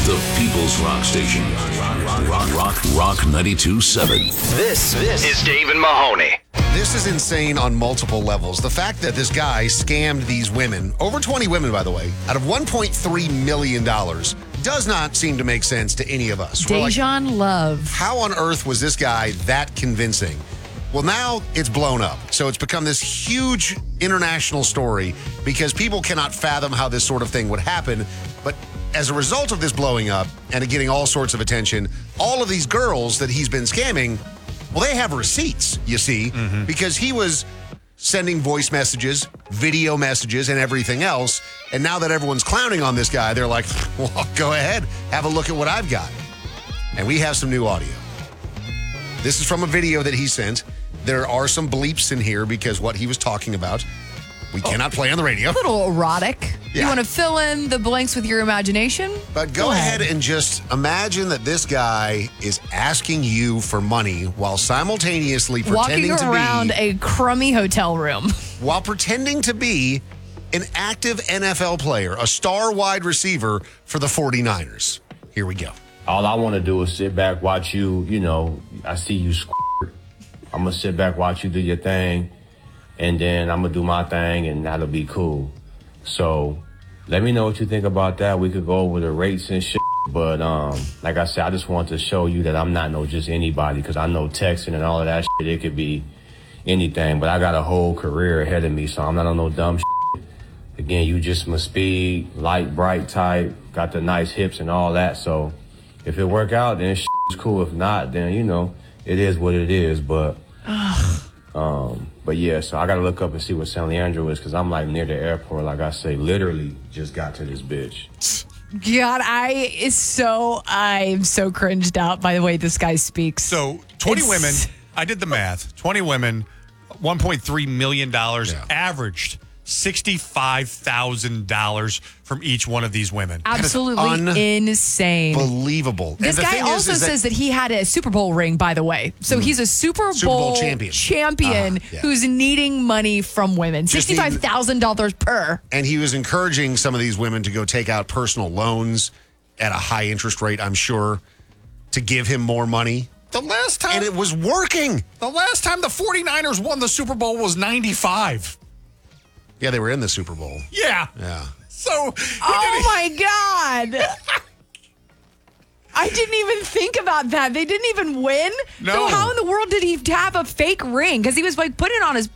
The People's Rock Station. Rock 92.7. This is Dave and Mahoney. This is insane on multiple levels. The fact that this guy scammed these women, over 20 women, by the way, out of $1.3 million does not seem to make sense to any of us. We're like, Dejan Love. how on earth was this guy that convincing? Well, now it's blown up. So it's become this huge international story because people cannot fathom how this sort of thing would happen. But as a result of this blowing up and it getting all sorts of attention, all of these girls that he's been scamming, well, they have receipts, you see, because he was sending voice messages, video messages, and everything else. And now that everyone's clowning on this guy, they're like, well, go ahead, have a look at what I've got. And we have some new audio. This is from a video that he sent. There are some bleeps in here because what he was talking about, we cannot play on the radio. A little erotic. Yeah. You want to fill in the blanks with your imagination? But go ahead and just imagine that this guy is asking you for money while simultaneously pretending Walking around a crummy hotel room. while pretending to be an active NFL player, a star wide receiver for the 49ers. Here we go. All I want to do is sit back, watch you, I see you squirt. I'm going to sit back, watch you do your thing, and then I'm going to do my thing, and that'll be cool. So let me know what you think about that. We could go over the rates and shit. But like I said, I just want to show you that I'm not just anybody, because I know texting and all of that shit, it could be anything. But I got a whole career ahead of me, so I'm not on no dumb shit. Again, you just my speed, light, bright type, got the nice hips and all that. So if it work out, then shit is cool. If not, then, it is what it is. But yeah, so I got to look up and see what San Leandro is, because I'm like near the airport. Like I say, literally just got to this bitch. God, I'm so cringed out by the way this guy speaks. So 20 women, I did the math. 20 women, $1.3 million, averaged $65,000 from each one of these women. Absolutely insane. Unbelievable. This guy also says that he had a Super Bowl ring, by the way. So he's a Super Bowl champion who's needing money from women. $65,000 per. And he was encouraging some of these women to go take out personal loans at a high interest rate, I'm sure, to give him more money. The last time... And it was working. The last time the 49ers won the Super Bowl was 95. Yeah, they were in the Super Bowl. Yeah. So... Oh, my God. I didn't even think about that. They didn't even win? No. So how in the world did he have a fake ring? Because he was putting it on his